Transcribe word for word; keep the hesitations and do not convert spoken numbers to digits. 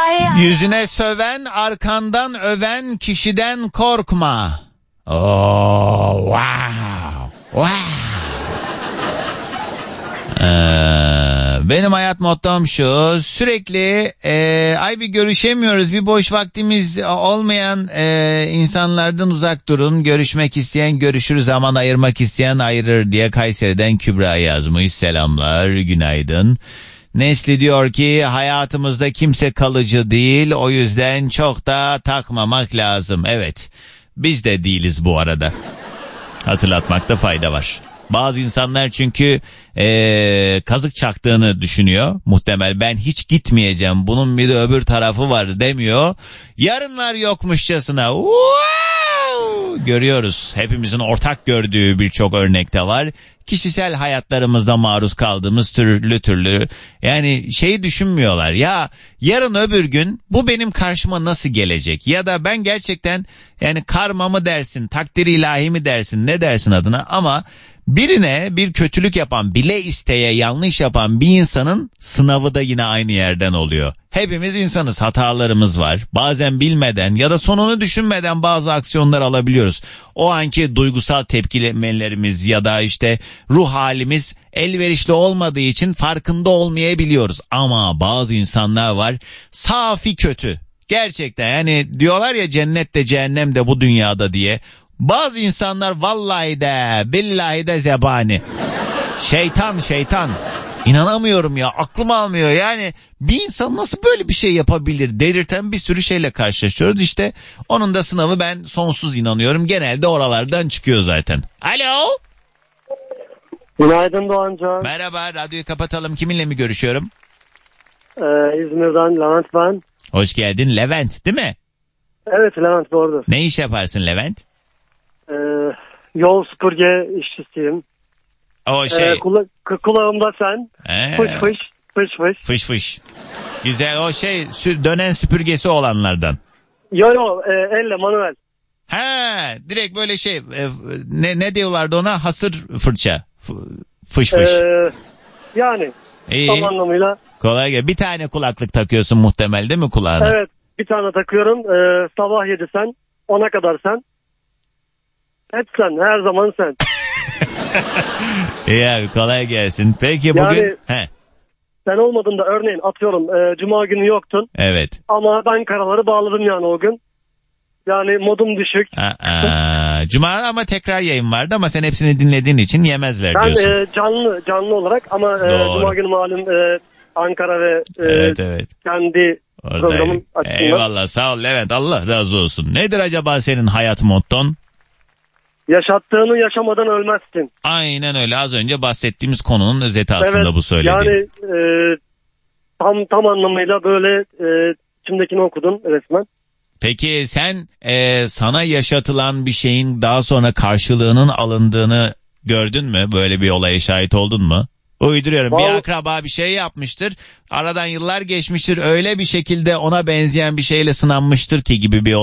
Yüzüne söven, arkandan öven kişiden korkma. Oh, wow, wow. Ee, benim hayat mottom şu: sürekli e, ay bir görüşemiyoruz, bir boş vaktimiz olmayan e, insanlardan uzak durun, görüşmek isteyen görüşür, zaman ayırmak isteyen ayırır diye Kayseri'den Kübra yazmış. Selamlar, günaydın. Nesli diyor ki hayatımızda kimse kalıcı değil, o yüzden çok da takmamak lazım. Evet, biz de değiliz bu arada, hatırlatmakta fayda var. Bazı insanlar çünkü ee, kazık çaktığını düşünüyor. Muhtemel ben hiç gitmeyeceğim, bunun bir de öbür tarafı var demiyor. Yarınlar yokmuşçasına wow! Görüyoruz. Hepimizin ortak gördüğü birçok örnekte var. Kişisel hayatlarımızda maruz kaldığımız türlü türlü yani şeyi düşünmüyorlar. Ya yarın öbür gün bu benim karşıma nasıl gelecek? Ya da ben gerçekten yani karma mı dersin, takdiri ilahi mi dersin, ne dersin adına, ama birine bir kötülük yapan, bile isteye yanlış yapan bir insanın sınavı da yine aynı yerden oluyor. Hepimiz insanız, hatalarımız var. Bazen bilmeden ya da sonunu düşünmeden bazı aksiyonlar alabiliyoruz. O anki duygusal tepkilemelerimiz ya da işte ruh halimiz elverişli olmadığı için farkında olmayabiliyoruz. Ama bazı insanlar var, safi kötü. Gerçekten yani diyorlar ya cennet de cehennem de bu dünyada diye. Bazı insanlar vallahi de billahi de zebani. Şeytan şeytan. İnanamıyorum ya, aklım almıyor. Yani bir insan nasıl böyle bir şey yapabilir delirten bir sürü şeyle karşılaşıyoruz. İşte onun da sınavı, ben sonsuz inanıyorum. Genelde oralardan çıkıyor zaten. Alo. Günaydın Doğancan. Merhaba, radyoyu kapatalım. Kiminle mi görüşüyorum? Ee, İzmir'den Levent ben. Hoş geldin Levent, değil mi? Evet Levent, doğrudur. Ne iş yaparsın Levent? Ee, yol süpürge işçisiyim. O şey. Ee, kula- kulağımda sen. Ee, Fış fış fış fış. Fış fış. Güzel, o şey sü- dönen süpürgesi olanlardan. Yo yo e, elle manuel. Ha, direkt böyle şey e, ne ne diyorlardı ona, hasır fırça. F- fış fış. Ee, yani İyi. tam anlamıyla. Kolay gel. Bir tane kulaklık takıyorsun muhtemel, değil mi kulağına? Evet, bir tane takıyorum. Ee, sabah yedi sen, ona kadar sen. Hep sen, her zaman sen. İyi abi, kolay gelsin. Peki bugün Yani, he. Sen olmadığında örneğin atıyorum e, cuma günü yoktun. Evet. Ama ben karaları bağladım yani o gün. Yani modum düşük. Aa, Cuma ama tekrar yayın vardı ama sen hepsini dinlediğin için yemezler ben, diyorsun. Ben e, canlı canlı olarak ama e, Cuma günü malum e, Ankara ve e, evet, evet. kendi Oradayım. programın açısından. Eyvallah, sağ ol Levent, Allah razı olsun. Nedir acaba senin hayat motton? Yaşattığını yaşamadan ölmezsin. Aynen öyle, az önce bahsettiğimiz konunun özeti aslında evet, bu söylediğin. Yani e, tam tam anlamıyla böyle e, içimdekini okudun resmen. Peki sen e, sana yaşatılan bir şeyin daha sonra karşılığının alındığını gördün mü? Böyle bir olaya şahit oldun mu? Uyduruyorum. Vallahi... Bir akraba bir şey yapmıştır. Aradan yıllar geçmiştir. Öyle bir şekilde ona benzeyen bir şeyle sınanmıştır ki gibi bir olay.